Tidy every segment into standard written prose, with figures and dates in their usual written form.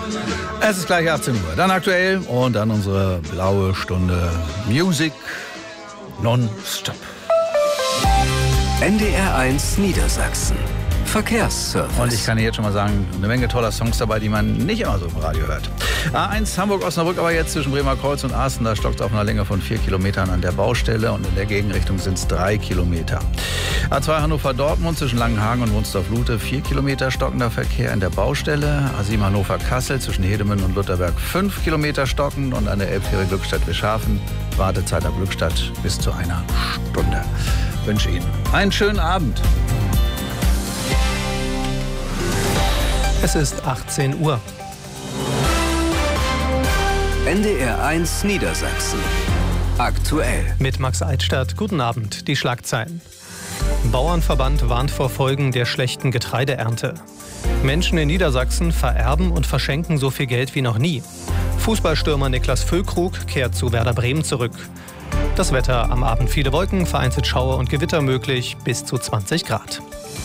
Es ist gleich 18 Uhr. Dann aktuell und dann unsere blaue Stunde Music non-stop. NDR1 Niedersachsen. Verkehrsservice. Und ich kann jetzt schon mal sagen, eine Menge toller Songs dabei, die man nicht immer so im Radio hört. A1 Hamburg-Osnabrück, aber jetzt zwischen Bremer Kreuz und Asten, da stockt es auf einer Länge von 4 Kilometern an der Baustelle und in der Gegenrichtung sind es 3 Kilometer. A2 Hannover-Dortmund zwischen Langenhagen und Wunsdorf-Lute, 4 Kilometer stockender Verkehr an der Baustelle. A7 Hannover-Kassel zwischen Hedemünde und Lutherberg 5 Kilometer stockend und an der Elbfähre Glückstadt-Wischhafen Wartezeit ab Glückstadt bis zu einer Stunde. Ich wünsche Ihnen einen schönen Abend. Es ist 18 Uhr. NDR1 Niedersachsen. Aktuell. Mit Max Eitstadt. Guten Abend. Die Schlagzeilen. Bauernverband warnt vor Folgen der schlechten Getreideernte. Menschen in Niedersachsen vererben und verschenken so viel Geld wie noch nie. Fußballstürmer Niklas Füllkrug kehrt zu Werder Bremen zurück. Das Wetter: am Abend viele Wolken, vereinzelt Schauer und Gewitter möglich, bis zu 20 Grad.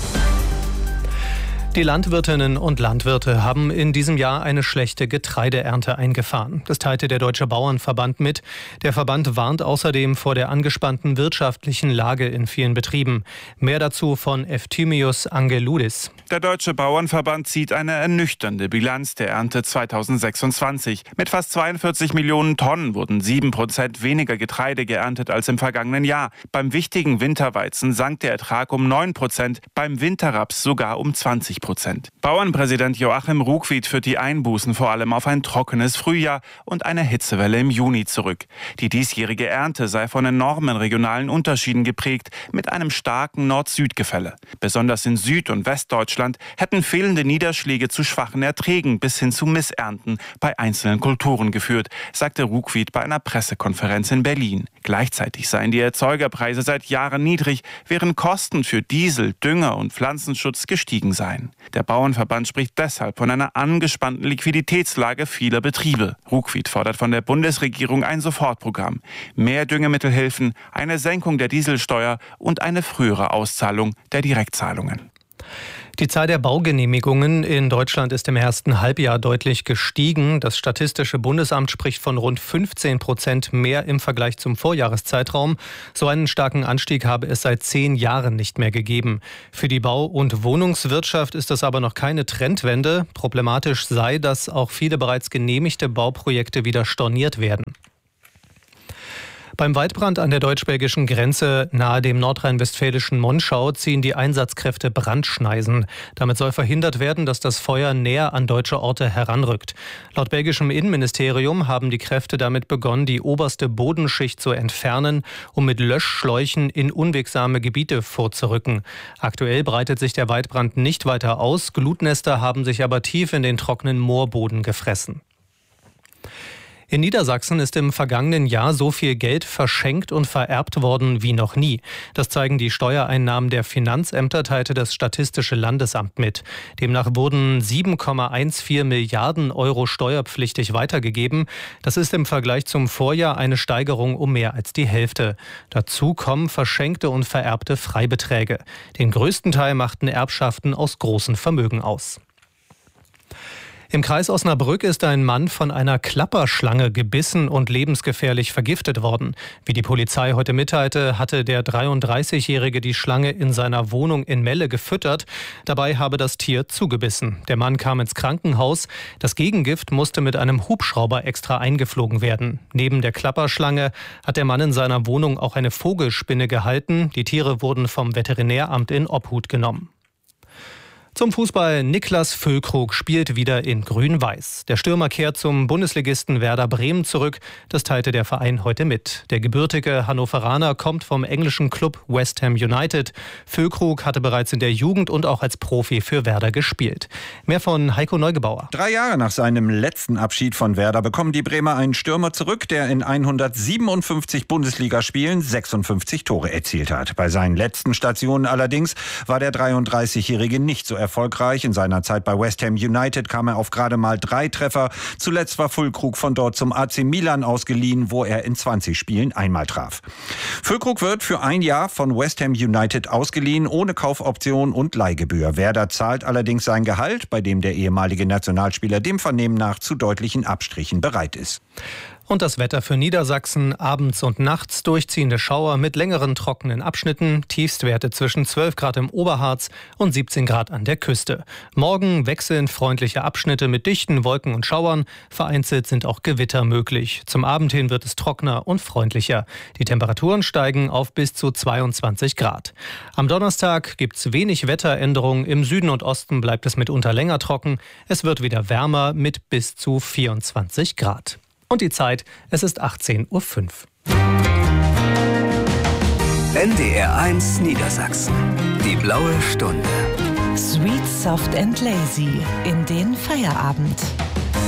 Die Landwirtinnen und Landwirte haben in diesem Jahr eine schlechte Getreideernte eingefahren. Das teilte der Deutsche Bauernverband mit. Der Verband warnt außerdem vor der angespannten wirtschaftlichen Lage in vielen Betrieben. Mehr dazu von Efthymios Angeloudis. Der Deutsche Bauernverband zieht eine ernüchternde Bilanz der Ernte 2026. Mit fast 42 Millionen Tonnen wurden 7% weniger Getreide geerntet als im vergangenen Jahr. Beim wichtigen Winterweizen sank der Ertrag um 9%, beim Winterraps sogar um 20%. Bauernpräsident Joachim Ruckwied führt die Einbußen vor allem auf ein trockenes Frühjahr und eine Hitzewelle im Juni zurück. Die diesjährige Ernte sei von enormen regionalen Unterschieden geprägt, mit einem starken Nord-Süd-Gefälle. Besonders in Süd- und Westdeutschland hätten fehlende Niederschläge zu schwachen Erträgen bis hin zu Missernten bei einzelnen Kulturen geführt, sagte Ruckwied bei einer Pressekonferenz in Berlin. Gleichzeitig seien die Erzeugerpreise seit Jahren niedrig, während Kosten für Diesel, Dünger und Pflanzenschutz gestiegen seien. Der Bauernverband spricht deshalb von einer angespannten Liquiditätslage vieler Betriebe. Ruckwied fordert von der Bundesregierung ein Sofortprogramm, mehr Düngemittelhilfen, eine Senkung der Dieselsteuer und eine frühere Auszahlung der Direktzahlungen. Die Zahl der Baugenehmigungen in Deutschland ist im ersten Halbjahr deutlich gestiegen. Das Statistische Bundesamt spricht von rund 15% mehr im Vergleich zum Vorjahreszeitraum. So einen starken Anstieg habe es seit 10 Jahren nicht mehr gegeben. Für die Bau- und Wohnungswirtschaft ist das aber noch keine Trendwende. Problematisch sei, dass auch viele bereits genehmigte Bauprojekte wieder storniert werden. Beim Waldbrand an der deutsch-belgischen Grenze nahe dem nordrhein-westfälischen Monschau ziehen die Einsatzkräfte Brandschneisen. Damit soll verhindert werden, dass das Feuer näher an deutsche Orte heranrückt. Laut belgischem Innenministerium haben die Kräfte damit begonnen, die oberste Bodenschicht zu entfernen, um mit Löschschläuchen in unwegsame Gebiete vorzurücken. Aktuell breitet sich der Waldbrand nicht weiter aus. Glutnester haben sich aber tief in den trockenen Moorboden gefressen. In Niedersachsen ist im vergangenen Jahr so viel Geld verschenkt und vererbt worden wie noch nie. Das zeigen die Steuereinnahmen der Finanzämter, teilte das Statistische Landesamt mit. Demnach wurden 7,14 Milliarden Euro steuerpflichtig weitergegeben. Das ist im Vergleich zum Vorjahr eine Steigerung um mehr als die Hälfte. Dazu kommen verschenkte und vererbte Freibeträge. Den größten Teil machten Erbschaften aus großen Vermögen aus. Im Kreis Osnabrück ist ein Mann von einer Klapperschlange gebissen und lebensgefährlich vergiftet worden. Wie die Polizei heute mitteilte, hatte der 33-Jährige die Schlange in seiner Wohnung in Melle gefüttert. Dabei habe das Tier zugebissen. Der Mann kam ins Krankenhaus. Das Gegengift musste mit einem Hubschrauber extra eingeflogen werden. Neben der Klapperschlange hat der Mann in seiner Wohnung auch eine Vogelspinne gehalten. Die Tiere wurden vom Veterinäramt in Obhut genommen. Zum Fußball: Niklas Füllkrug spielt wieder in Grün-Weiß. Der Stürmer kehrt zum Bundesligisten Werder Bremen zurück. Das teilte der Verein heute mit. Der gebürtige Hannoveraner kommt vom englischen Club West Ham United. Füllkrug hatte bereits in der Jugend und auch als Profi für Werder gespielt. Mehr von Heiko Neugebauer. 3 Jahre nach seinem letzten Abschied von Werder bekommen die Bremer einen Stürmer zurück, der in 157 Bundesligaspielen 56 Tore erzielt hat. Bei seinen letzten Stationen allerdings war der 33-Jährige nicht so erfolgreich. In seiner Zeit bei West Ham United kam er auf gerade mal 3 Treffer. Zuletzt war Füllkrug von dort zum AC Milan ausgeliehen, wo er in 20 Spielen einmal traf. Füllkrug wird für ein Jahr von West Ham United ausgeliehen, ohne Kaufoption und Leihgebühr. Werder zahlt allerdings sein Gehalt, bei dem der ehemalige Nationalspieler dem Vernehmen nach zu deutlichen Abstrichen bereit ist. Und das Wetter für Niedersachsen: abends und nachts durchziehende Schauer mit längeren trockenen Abschnitten, Tiefstwerte zwischen 12 Grad im Oberharz und 17 Grad an der Küste. Morgen wechseln freundliche Abschnitte mit dichten Wolken und Schauern, vereinzelt sind auch Gewitter möglich. Zum Abend hin wird es trockener und freundlicher. Die Temperaturen steigen auf bis zu 22 Grad. Am Donnerstag gibt es wenig Wetteränderungen, im Süden und Osten bleibt es mitunter länger trocken. Es wird wieder wärmer mit bis zu 24 Grad. Und die Zeit, es ist 18:05 Uhr. NDR 1 Niedersachsen. Die blaue Stunde. Sweet, soft and lazy in den Feierabend.